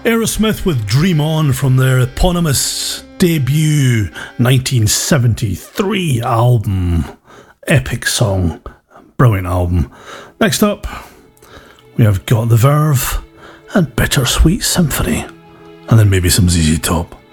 Aerosmith with Dream On from their eponymous debut 1973 album. Epic song. Brilliant album. Next up, we have got The Verve and Bittersweet Symphony. And then maybe some ZZ Top.